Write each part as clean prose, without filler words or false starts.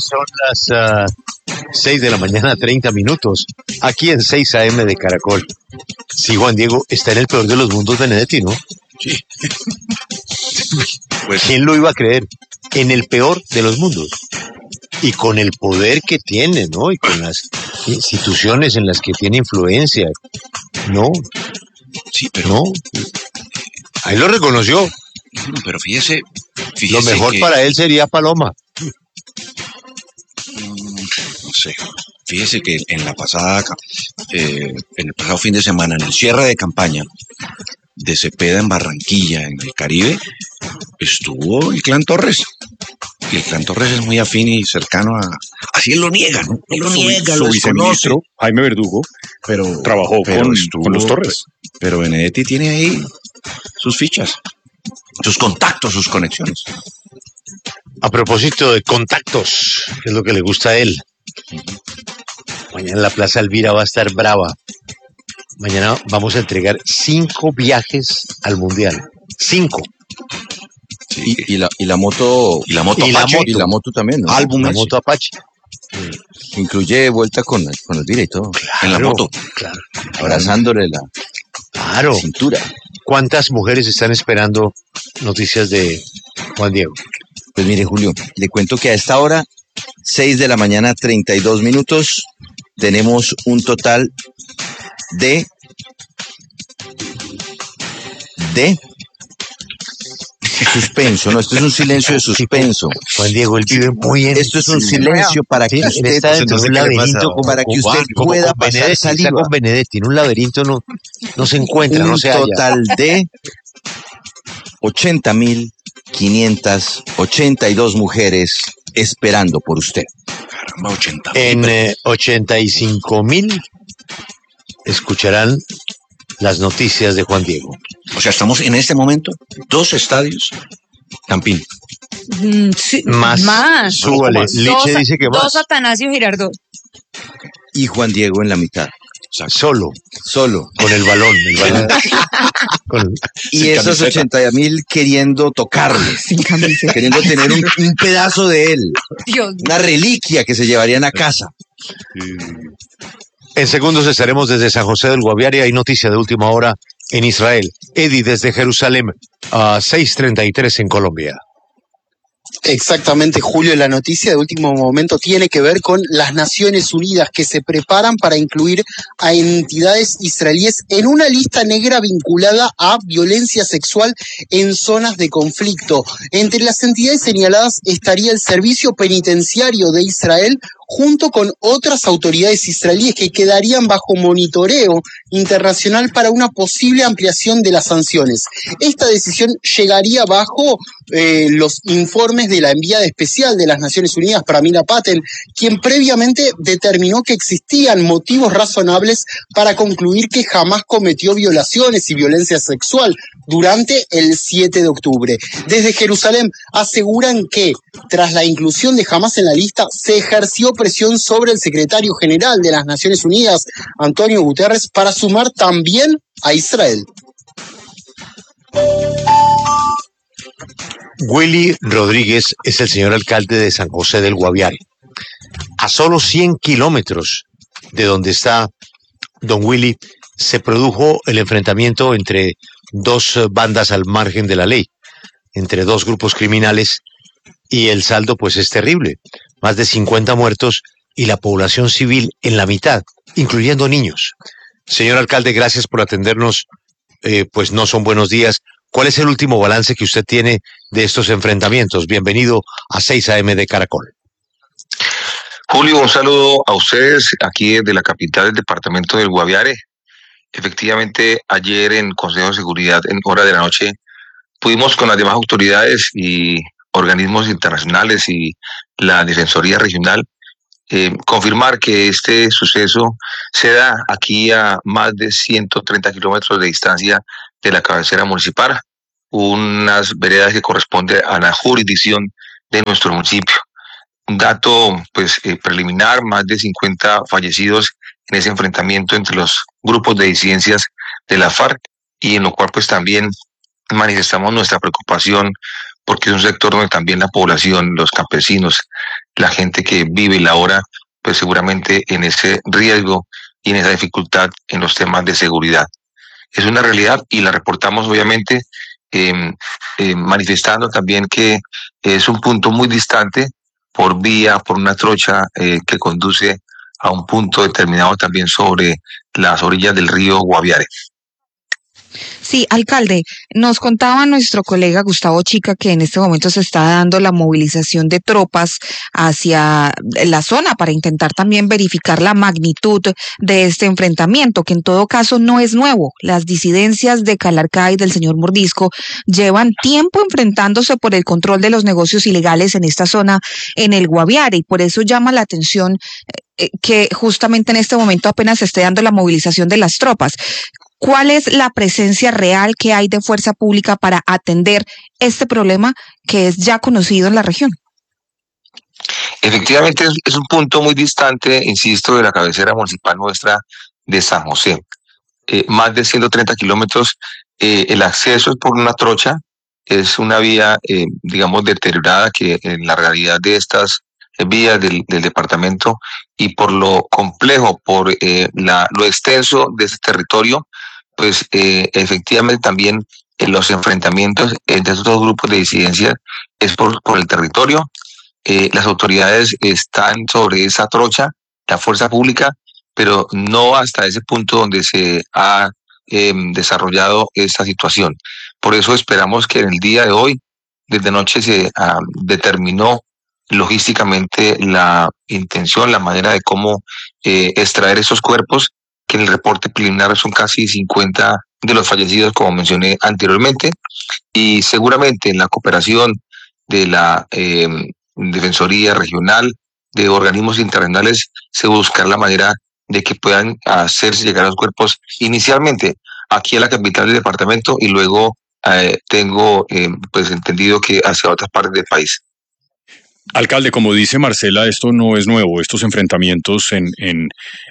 Son las 6 de la mañana, 30 minutos, aquí en 6 AM de Caracol. Sí, Juan Diego, está en el peor de los mundos Benedetti, ¿no? Sí. Pues, ¿quién lo iba a creer? En el peor de los mundos. Y con el poder que tiene, ¿no? Y con las instituciones en las que tiene influencia. No. Sí, pero... No. Ahí lo reconoció. No, pero fíjese lo mejor que... para él sería Paloma. No sé. Fíjese que en el pasado fin de semana, en el cierre de campaña de Cepeda en Barranquilla, en el Caribe, estuvo el Clan Torres. Y el Clan Torres es muy afín y cercano a... Así él lo niega, ¿no? Él lo niega, su viceministro, Jaime Verdugo, trabajó con los Torres. Pero Benedetti tiene ahí sus fichas, sus contactos, sus conexiones. A propósito de contactos, que es lo que le gusta a él. Mañana la Plaza Elvira va a estar brava. Mañana vamos a entregar 5 viajes al Mundial. 5. Sí. Y la moto Apache. Y la moto también, ¿no? Álbum. La moto Apache. Incluye vuelta con Elvira y todo. Claro, en la moto. Claro. Abrazándole la cintura. ¿Cuántas mujeres están esperando noticias de Juan Diego? Pues mire, Julio, le cuento que a esta hora, 6 de la mañana, 32 minutos, tenemos un total de suspenso, no, esto es un silencio de suspenso. Juan Diego, él vive muy en... Esto es un silencio para que usted está dentro de un laberinto, para que usted pueda pasar saliva. Está con Benedetti, en un laberinto no se encuentra, no se halla. Un total de 80.582 mujeres esperando por usted. Caramba, 80.000. En 85.000 escucharán las noticias de Juan Diego. O sea, estamos en este momento 2 estadios. Campín. Sí, más. Súbale. Liche dice que más. 2 Atanasio Girardot. Y Juan Diego en la mitad. Solo. Con el balón. Y esos 80.000 queriendo tocarle. Sin camiseta. Queriendo tener un pedazo de él. Dios. Una reliquia que se llevarían a casa. En segundos estaremos desde San José del Guaviare. Hay noticia de última hora en Israel. Eddie desde Jerusalén, a 6:33 en Colombia. Exactamente, Julio, la noticia de último momento tiene que ver con las Naciones Unidas, que se preparan para incluir a entidades israelíes en una lista negra vinculada a violencia sexual en zonas de conflicto. Entre las entidades señaladas estaría el Servicio Penitenciario de Israel, junto con otras autoridades israelíes que quedarían bajo monitoreo internacional para una posible ampliación de las sanciones. Esta decisión llegaría bajo los informes de la enviada especial de las Naciones Unidas, Pramila Patel, quien previamente determinó que existían motivos razonables para concluir que Hamás cometió violaciones y violencia sexual durante el 7 de octubre. Desde Jerusalén aseguran que, tras la inclusión de Hamás en la lista, se ejerció presión sobre el secretario general de las Naciones Unidas, Antonio Guterres, para sumar también a Israel. Willy Rodríguez es el señor alcalde de San José del Guaviare. A solo 100 kilómetros de donde está don Willy, se produjo el enfrentamiento entre 2 bandas al margen de la ley, entre 2 grupos criminales, y el saldo pues es terrible. Más de 50 muertos y la población civil en la mitad, incluyendo niños. Señor alcalde, gracias por atendernos. Pues no son buenos días. ¿Cuál es el último balance que usted tiene de estos enfrentamientos? Bienvenido a 6 AM de Caracol. Julio, un saludo a ustedes aquí desde la capital del departamento del Guaviare. Efectivamente, ayer en Consejo de Seguridad, en hora de la noche, pudimos con las demás autoridades y organismos internacionales y la Defensoría Regional confirmar que este suceso se da aquí a más de 130 kilómetros de distancia de la cabecera municipal, unas veredas que corresponden a la jurisdicción de nuestro municipio. Un dato preliminar, más de 50 fallecidos en ese enfrentamiento entre los grupos de disidencias de la FARC, y en lo cual pues también manifestamos nuestra preocupación porque es un sector donde también la población, los campesinos, la gente que vive y labora, pues seguramente en ese riesgo y en esa dificultad en los temas de seguridad. Es una realidad y la reportamos obviamente manifestando también que es un punto muy distante por vía, por una trocha que conduce a un punto determinado también sobre las orillas del río Guaviare. Sí, alcalde, nos contaba nuestro colega Gustavo Chica que en este momento se está dando la movilización de tropas hacia la zona para intentar también verificar la magnitud de este enfrentamiento, que en todo caso no es nuevo. Las disidencias de Calarcá y del señor Mordisco llevan tiempo enfrentándose por el control de los negocios ilegales en esta zona, en el Guaviare, y por eso llama la atención que justamente en este momento apenas se esté dando la movilización de las tropas. ¿Cuál es la presencia real que hay de fuerza pública para atender este problema que es ya conocido en la región? Efectivamente, es un punto muy distante, insisto, de la cabecera municipal nuestra de San José. Más de 130 kilómetros. El acceso es por una trocha, es una vía, digamos, deteriorada que en la realidad de estas vías del departamento y por lo complejo, por lo extenso de ese territorio, pues efectivamente también los enfrentamientos entre estos dos grupos de disidencia es por el territorio. Las autoridades están sobre esa trocha, la fuerza pública, pero no hasta ese punto donde se ha desarrollado esta situación. Por eso esperamos que en el día de hoy, desde anoche se determinó logísticamente la intención, la manera de cómo extraer esos cuerpos, que en el reporte preliminar son casi 50 de los fallecidos, como mencioné anteriormente, y seguramente en la cooperación de la Defensoría Regional, de organismos internacionales, se buscará la manera de que puedan hacerse llegar los cuerpos inicialmente aquí a la capital del departamento y luego tengo pues entendido que hacia otras partes del país. Alcalde, como dice Marcela, esto no es nuevo. Estos enfrentamientos en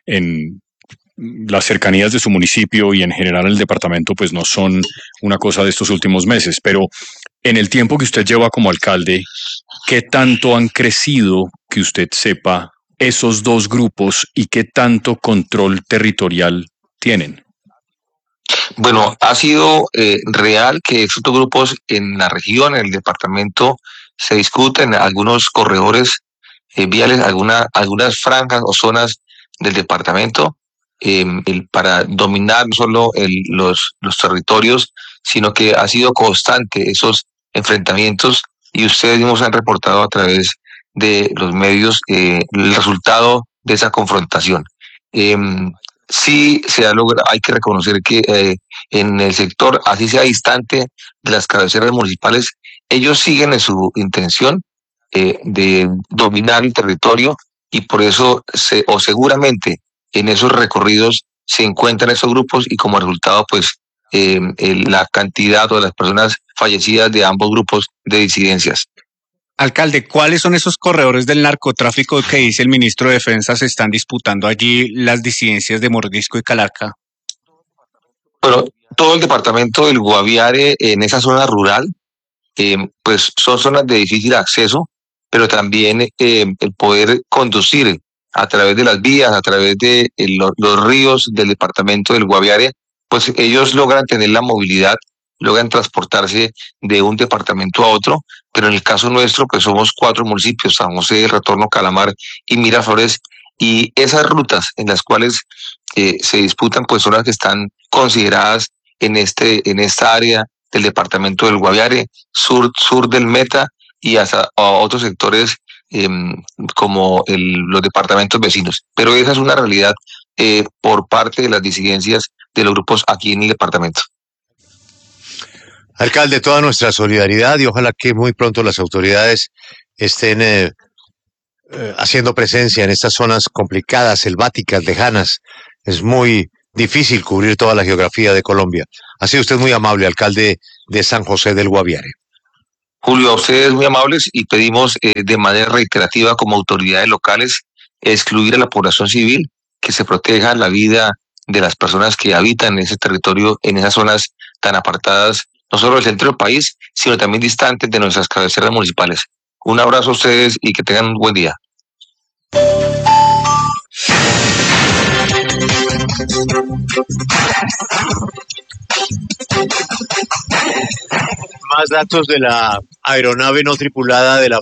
las cercanías de su municipio y en general el departamento pues no son una cosa de estos últimos meses, pero en el tiempo que usted lleva como alcalde, ¿qué tanto han crecido, que usted sepa, esos dos grupos y qué tanto control territorial tienen? Bueno, ha sido real que estos dos grupos en la región, en el departamento, se discuten algunos corredores viales, algunas franjas o zonas del departamento para dominar no solo los territorios, sino que ha sido constante esos enfrentamientos y ustedes mismos han reportado a través de los medios el resultado de esa confrontación. Sí se ha logrado, hay que reconocer que en el sector, así sea distante de las cabeceras municipales, ellos siguen en su intención de dominar el territorio y por eso seguramente en esos recorridos se encuentran esos grupos y como resultado pues la cantidad o las personas fallecidas de ambos grupos de disidencias. Alcalde, ¿cuáles son esos corredores del narcotráfico que dice el ministro de Defensa se están disputando allí las disidencias de Mordisco y Calarcá? Bueno, todo el departamento del Guaviare en esa zona rural, pues son zonas de difícil acceso, pero también el poder conducir a través de las vías, a través de los ríos del departamento del Guaviare, pues ellos logran tener la movilidad, logran transportarse de un departamento a otro, pero en el caso nuestro, pues somos 4 municipios, San José, Retorno, Calamar y Miraflores, y esas rutas en las cuales se disputan, pues son las que están consideradas en esta área del departamento del Guaviare, sur del Meta y hasta a otros sectores como los departamentos vecinos. Pero esa es una realidad por parte de las disidencias de los grupos aquí en el departamento. Alcalde, toda nuestra solidaridad y ojalá que muy pronto las autoridades estén haciendo presencia en estas zonas complicadas, selváticas, lejanas. Es muy difícil cubrir toda la geografía de Colombia. Ha sido usted muy amable, alcalde de San José del Guaviare. Julio, a ustedes muy amables y pedimos de manera reiterativa como autoridades locales excluir a la población civil, que se proteja la vida de las personas que habitan en ese territorio, en esas zonas tan apartadas, no solo del centro del país, sino también distantes de nuestras cabeceras municipales. Un abrazo a ustedes y que tengan un buen día. Más datos de la aeronave no tripulada de la